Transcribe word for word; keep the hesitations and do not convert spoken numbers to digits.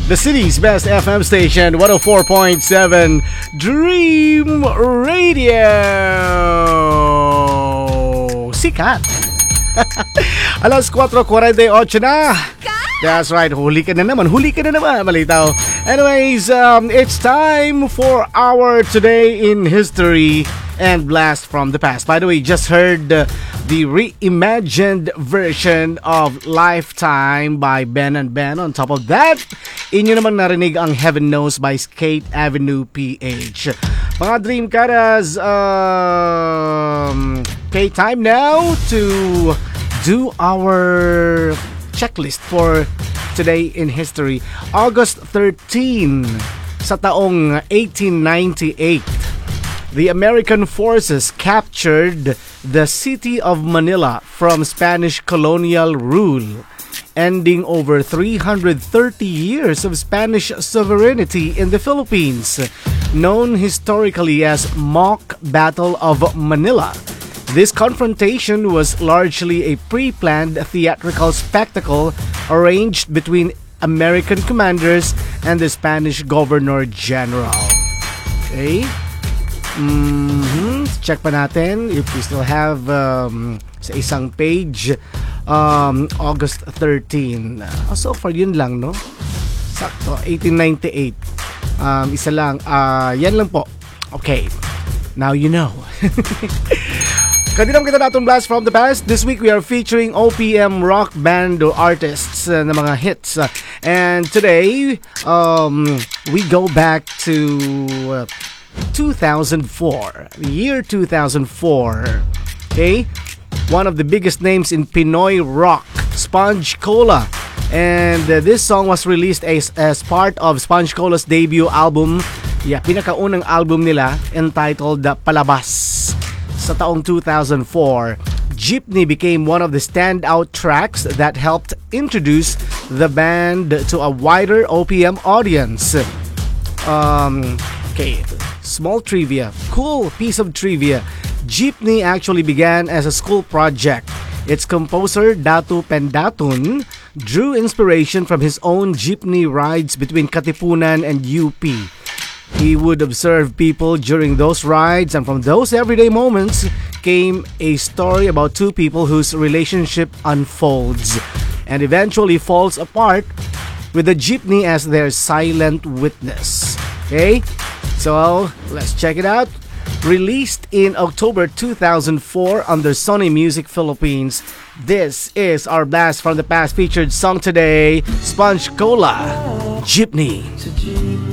The city's best F M station, one oh four point seven Dream Radio. Sikat. Alas four forty-eight na. That's right, huli ka na naman, huli ka na naman, malitaw. Anyways, um, it's time for our Today in History and Blast from the Past. By the way, just heard uh, the reimagined version of Lifetime by Ben and Ben. On top of that, inyo naman narinig ang Heaven Knows by Skate Avenue P H. Mga Dream Caras, um, okay, time now to do our checklist for Today in History. August thirteenth sa taong eighteen ninety-eight, the American forces captured the city of Manila from Spanish colonial rule, ending over three hundred thirty years of Spanish sovereignty in the Philippines, known historically as Mock Battle of Manila. This confrontation was largely a pre-planned theatrical spectacle arranged between American commanders and the Spanish Governor General. Okay? Mm-hmm. Check pa natin if we still have um, sa isang page um, August thirteenth. Oh, so far yun lang, no? Sakto, eighteen ninety-eight. Um, isa lang. Uh, yan lang po. Okay. Now you know. Kandilang kita natong Blast from the Past. This week we are featuring O P M rock band or artists uh, na mga hits. Uh, and today, um, we go back to uh, two thousand four. The year two thousand four. Okay? One of the biggest names in Pinoy rock, Sponge Cola. And uh, this song was released as, as part of Sponge Cola's debut album. Yeah, pinakaunang album nila entitled uh, Palabas. Sa taong two thousand four, Jeepney became one of the standout tracks that helped introduce the band to a wider O P M audience. Um, okay, small trivia, cool piece of trivia. Jeepney actually began as a school project. Its composer, Datu Pendatun, drew inspiration from his own jeepney rides between Katipunan and U P. He would observe people during those rides, and from those everyday moments came a story about two people whose relationship unfolds and eventually falls apart, with the jeepney as their silent witness. Okay? So, let's check it out. Released in October two thousand four under Sony Music Philippines, this is our Blast from the Past featured song today, Sponge Cola, Jeepney.